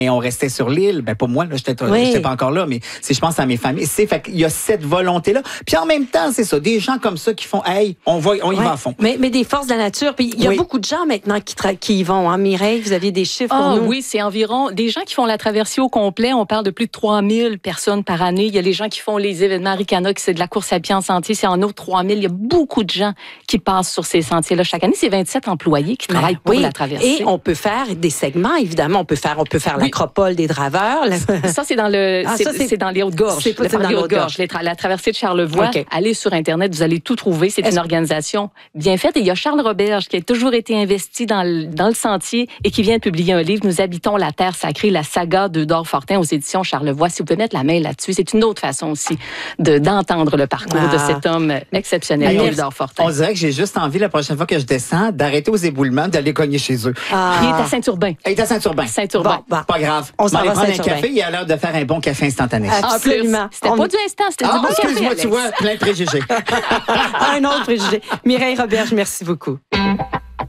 Et on restait sur l'île. Ben, pas moi, là, j'étais pas encore là, mais je pense à mes familles. Fait qu'il y a cette volonté-là. Puis en même temps, c'est ça, des gens comme ça qui font, hey, on y va à fond. Mais des forces de la nature. Puis il y a beaucoup de gens maintenant qui y vont. Hein, Mireille, vous aviez des chiffres pour nous? Oui, c'est environ des gens qui font la traversée au complet. On parle de plus de 3000 personnes par année. Il y a les gens qui font les événements Ricana, qui c'est de la course à pied en sentier. C'est en autre 3000. Il y a beaucoup de gens qui passent sur ces sentiers-là chaque année. C'est 27 employés qui travaillent pour la traversée. Et on peut faire des segments, évidemment. On peut faire l'acropole des draveurs. Ça, c'est dans c'est dans les Hautes-Gorges. C'est dans les Hautes-Gorges. La traversée de Charlevoix. Okay. Allez sur Internet, vous allez tout trouver. C'est une organisation bien faite. Et il y a Charles Roberge qui a toujours été investi dans le sentier et qui vient de publier un livre, Nous habitons la terre sacrée, la saga d'Eudore Fortin aux éditions Charlevoix. Si vous pouvez mettre la main là-dessus, c'est une autre façon aussi d'entendre le parcours de cet homme exceptionnel, Eudore Fortin. On dirait que j'ai juste envie, la prochaine fois que je descends, d'arrêter aux éboulements, d'aller cogner chez eux. Il est à Saint-Urbain. Il est à Saint-Urbain. Pas grave. On va aller prendre un café. Il a l'air de faire un bon café instantané. Absolument. C'était pas du instant, c'était du bon café. Excuse-moi, tu vois, plein de préjugés. Un autre préjugé. Mireille Roberge, merci beaucoup.